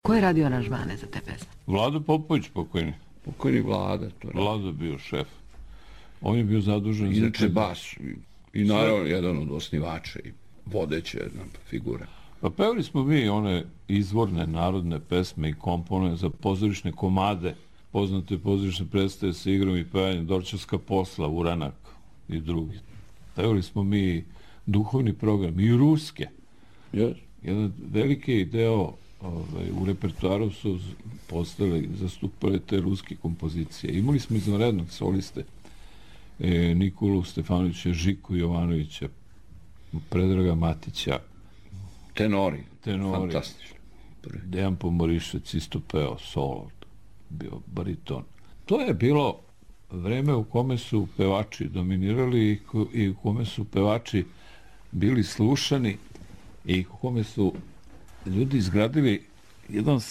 Ko je radio aranžmane za te pesme? Vlado Popović pokojni. Pokojni Vlada. Vlado je bio šef. On je bio zadužen za... Inače bas. I naravno jedan od osnivača i vodeća jedna figura. Pa pevali smo mi one izvorne narodne pesme i kompone za pozorišne komade. Poznate pozorišne predstave sa igrom i pevanjem, Dorćolska posla, Uranak i drugi. Pevali smo mi duhovni program i ruske. Yes. Jedan veliki deo u repertoaru su postali, zastupali te ruske kompozicije. Imali smo izvanrednog soliste Nikolu Stefanovića, Žiku Jovanovića, Predraga Matića. Tenori. Fantastično. Dejan Pomorišec isto peo solo, bio bariton. To je bilo vreme u kome su pevači dominirali i u kome su pevači bili slušani i u kome su ljudi izgradili jedan